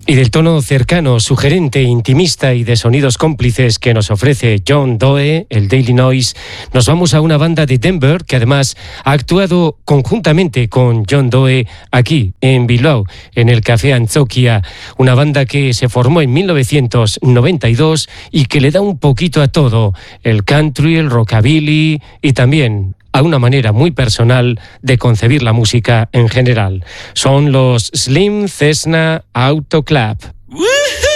Y del tono cercano, sugerente, intimista y de sonidos cómplices que nos ofrece John Doe, el Daily Noise, nos vamos a una banda de Denver que además ha actuado conjuntamente con John Doe aquí en Bilbao, en el Café Antzoquia, una banda que se formó en 1992 y que le da un poquito a todo, el country, el rockabilly y también a una manera muy personal de concebir la música en general. Son los Slim Cessna Auto Club.